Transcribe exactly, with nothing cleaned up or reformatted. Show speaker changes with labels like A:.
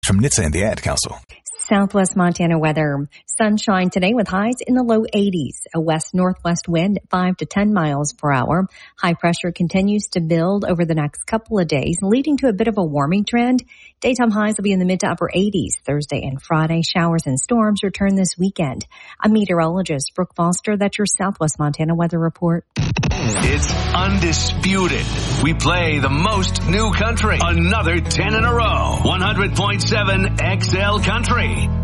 A: From N H T S A and the Ad Council.
B: Southwest Montana weather. Sunshine today with highs in the low eighties. A west-northwest wind at five to ten miles per hour. High pressure continues to build over the next couple of days, leading to a bit of a warming trend. Daytime highs will be in the mid to upper eighties Thursday and Friday. Showers and storms return this weekend. I'm meteorologist Brooke Foster. That's your Southwest Montana weather report.
C: It's undisputed. We play the most new country. Another ten in a row. one hundred point seven X L Country.